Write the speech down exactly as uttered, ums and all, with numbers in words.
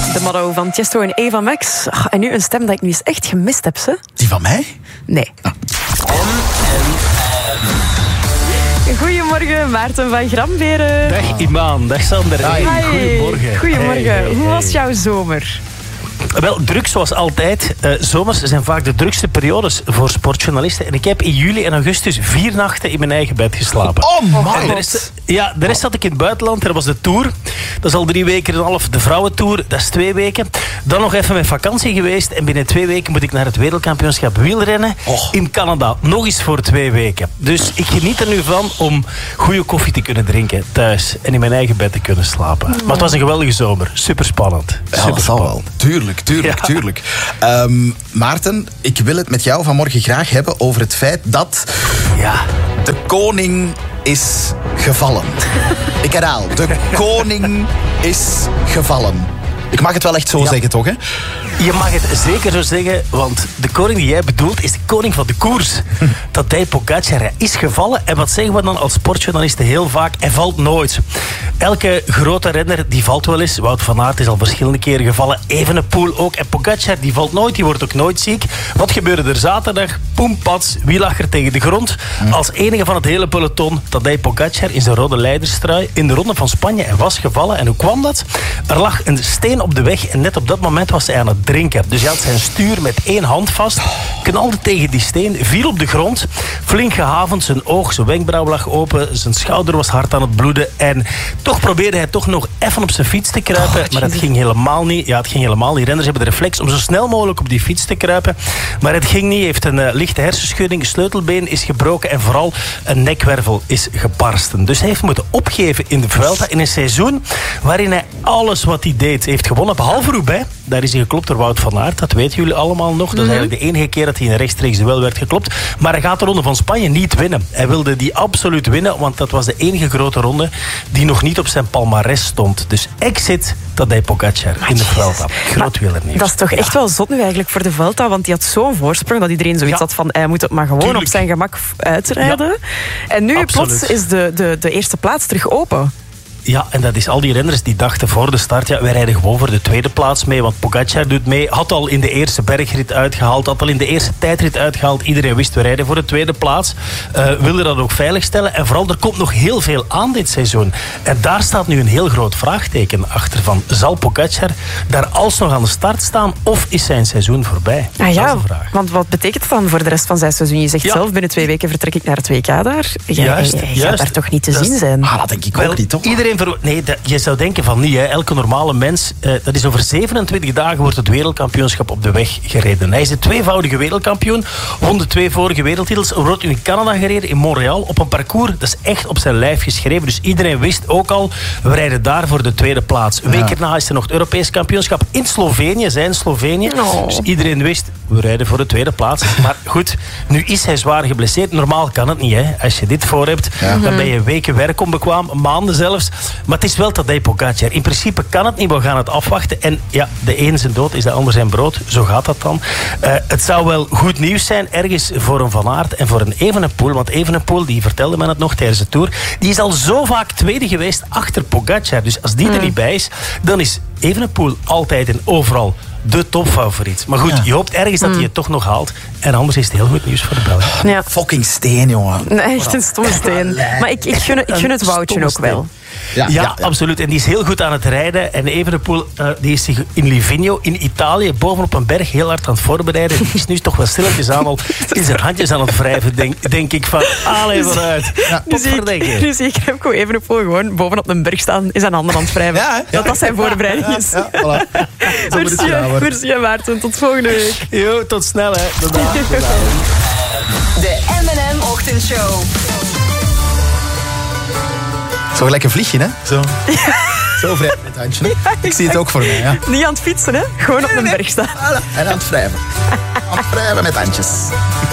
De motto van Tiesto en Eva Max. Ach, en nu een stem dat ik nu eens echt gemist heb, ze. Die van mij? Nee. Ah. Goedemorgen, Maarten van Gramberen. Dag Imaan, dag Sander. Hi. Hey, goedemorgen. Goedemorgen. Hey, hey, Hoe hey. was jouw zomer? Wel, druk zoals altijd. Uh, zomers zijn vaak de drukste periodes voor sportjournalisten. En ik heb in juli en augustus vier nachten in mijn eigen bed geslapen. Oh my En de rest, ja, de rest zat ik in het buitenland. Er was de Tour. Dat is al drie weken en een half. De vrouwentour, dat is twee weken. Dan nog even met vakantie geweest. En binnen twee weken moet ik naar het wereldkampioenschap wielrennen Oh. in Canada. Nog eens voor twee weken. Dus ik geniet er nu van om goede koffie te kunnen drinken thuis. En in mijn eigen bed te kunnen slapen. Maar het was een geweldige zomer. Super spannend. Ja, dat zal wel. Tuurlijk, tuurlijk, Ja. tuurlijk. Um, Maarten, ik wil het met jou vanmorgen graag hebben over het feit dat Ja. de koning is gevallen. Ik herhaal, de koning is gevallen. Ik mag het wel echt zo Ja. zeggen, toch? Hè? Je mag het zeker zo zeggen, want de koning die jij bedoelt is de koning van de koers. Tadej Pogačar, hij is gevallen. En wat zeggen we dan als sportjournalisten heel vaak? Hij valt nooit. Elke grote renner die valt wel eens. Wout van Aert is al verschillende keren gevallen. Evenepoel ook. En Pogačar die valt nooit, die wordt ook nooit ziek. Wat gebeurde er zaterdag? Poem, pats, wie lag er tegen de grond? Als enige van het hele peloton, Tadej Pogačar in zijn rode leiderstrui in de ronde van Spanje. Hij was gevallen. En hoe kwam dat? Er lag een steen op de weg en net op dat moment was hij aan het drinken. Dus hij had zijn stuur met één hand vast, knalde tegen die steen, viel op de grond, flink gehavend, zijn oog, zijn wenkbrauw lag open, zijn schouder was hard aan het bloeden en toch probeerde hij toch nog even op zijn fiets te kruipen, maar het ging helemaal niet. Ja, het ging helemaal niet. Renners hebben de reflex om zo snel mogelijk op die fiets te kruipen, maar het ging niet. Hij heeft een uh, lichte hersenschudding, sleutelbeen is gebroken en vooral een nekwervel is gebarsten. Dus hij heeft moeten opgeven in de Vuelta in een seizoen waarin hij alles wat hij deed heeft gewonnen, behalve Roubaix. Daar is hij geklopt door Wout van Aert, dat weten jullie allemaal nog. Dat is eigenlijk de enige keer dat hij in een rechtstreeks duel werd geklopt. Maar hij gaat de ronde van Spanje niet winnen. Hij wilde die absoluut winnen, want dat was de enige grote ronde die nog niet op zijn palmares stond. Dus exit Tadej Pogačar in de Vuelta. Groot wielernieuws. Dat is toch echt wel zot nu eigenlijk voor de Vuelta, want die had zo'n voorsprong dat iedereen zoiets Ja. had van hij moet het maar gewoon Tuurlijk. op zijn gemak uitrijden. Ja. En nu Absoluut. plots is de, de, de eerste plaats terug open. Ja, en dat is al die renners die dachten voor de start, ja, wij rijden gewoon voor de tweede plaats mee, want Pogačar doet mee, had al in de eerste bergrit uitgehaald, had al in de eerste tijdrit uitgehaald. Iedereen wist, we rijden voor de tweede plaats. Uh, wilde dat ook veiligstellen. En vooral, er komt nog heel veel aan dit seizoen. En daar staat nu een heel groot vraagteken achter van, zal Pogačar daar alsnog aan de start staan, of is zijn seizoen voorbij? Ah, ja, dat is de vraag. want wat betekent het dan voor de rest van zijn seizoen? Je zegt Ja. zelf, binnen twee weken vertrek ik naar het W K daar. Jij, Juist, jij gaat juist. daar toch niet te Dat is- zien zijn? Ah, dat denk ik Wel, ook niet, toch? Iedereen ver... Nee, dat, je zou denken van niet. Hè. Elke normale mens, eh, dat is over zevenentwintig dagen wordt het wereldkampioenschap op de weg gereden. Hij is de tweevoudige wereldkampioen. Won de twee vorige wereldtitels. Wordt in Canada gereden, in Montreal, op een parcours. Dat is echt op zijn lijf geschreven. Dus iedereen wist ook al, we rijden daar voor de tweede plaats. Een week erna is er nog het Europees kampioenschap in Slovenië, zijn Slovenië. Oh. Dus iedereen wist, we rijden voor de tweede plaats. Maar goed, nu is hij zwaar geblesseerd. Normaal kan het niet, hè. Als je dit voor hebt, Ja. dan ben je weken werkonbekwaam, maanden zelfs. Maar het is wel Tadej Pogačar. In principe kan het niet, we gaan het afwachten. En ja, de een zijn dood is de ander zijn brood. Zo gaat dat dan. Uh, het zou wel goed nieuws zijn, ergens voor een Van Aert en voor een Evenepoel. Want Evenepoel, die vertelde men het nog tijdens de Tour, die is al zo vaak tweede geweest achter Pogačar. Dus als die er niet bij is, dan is Evenepoel altijd en overal de topfavoriet. Maar goed, Ja. je hoopt ergens dat hij het toch nog haalt. En anders is het heel goed nieuws voor de Belgen. Ja. Fucking steen, jongen. Nee, echt een stomme steen. Maar ik, ik, gun, ik gun het Een Woutje stomme ook wel. Ja, Ja, ja, ja. absoluut. En die is heel goed aan het rijden. En Evenepoel uh, die is zich in Livigno, in Italië, bovenop een berg heel hard aan het voorbereiden. Die is nu toch wel stilletjes aan al in zijn handjes aan het wrijven. Denk, denk ik van, allee vooruit. Ja. Nu zie ik, nu zie ik Remco Evenepoel gewoon bovenop een berg staan, is aan handen aan het wrijven. Ja, hè? Dat dat zijn voorbereiding is. Ja, ja, voilà. Zo moet het gedaan worden. Merci, merci Maarten. Tot volgende week. Jo, tot snel hè. Tot dan. De M en M Ochtendshow. Zo gelijk een vliegje, hè? Zo. Zo vrij met het handje. Hè? Ik zie het ook voor mij, ja. Niet aan het fietsen, hè? Gewoon op een berg staan. Voilà. En aan het wrijven. Aan het wrijven met handjes.